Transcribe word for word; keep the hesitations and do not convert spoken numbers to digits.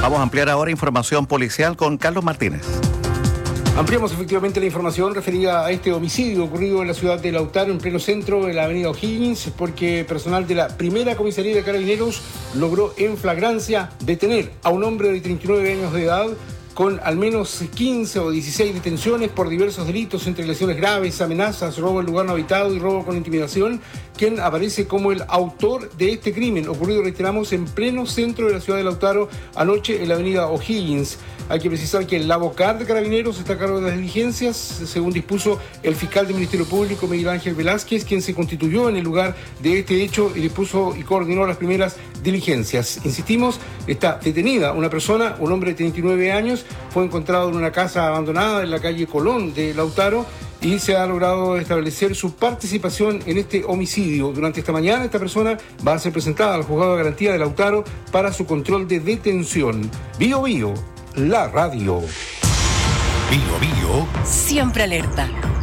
Vamos a ampliar ahora información policial con Carlos Martínez. Ampliamos efectivamente la información referida a este homicidio ocurrido en la ciudad de Lautaro, en pleno centro de la avenida O'Higgins, porque personal de la primera comisaría de Carabineros logró en flagrancia detener a un hombre de treinta y nueve años de edad con al menos quince o dieciséis detenciones por diversos delitos entre lesiones graves, amenazas, robo en lugar no habitado y robo con intimidación, quien aparece como el autor de este crimen, ocurrido, reiteramos, en pleno centro de la ciudad de Lautaro anoche en la avenida O'Higgins. Hay que precisar que el Labocar de Carabineros está a cargo de las diligencias, según dispuso el fiscal del Ministerio Público, Miguel Ángel Velázquez, quien se constituyó en el lugar de este hecho y dispuso y coordinó las primeras diligencias. Insistimos, está detenida una persona, un hombre de treinta y nueve años, fue encontrado en una casa abandonada en la calle Colón de Lautaro y se ha logrado establecer su participación en este homicidio. Durante esta mañana esta persona va a ser presentada al juzgado de garantía de Lautaro para su control de detención. Bio Bio, la radio. Bio Bio. Siempre alerta.